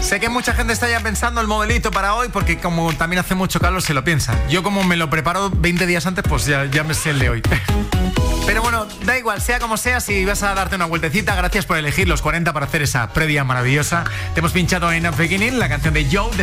Sé que mucha gente está ya pensando el modelito para hoy porque como también hace mucho calor se lo piensa. Yo como me lo preparo 20 días antes, pues ya me sé el de hoy. Pero bueno, da igual, sea como sea, si vas a darte una vueltecita, gracias por elegir los 40 para hacer esa previa maravillosa. Te hemos pinchado en Up Beginning, la canción de Joe de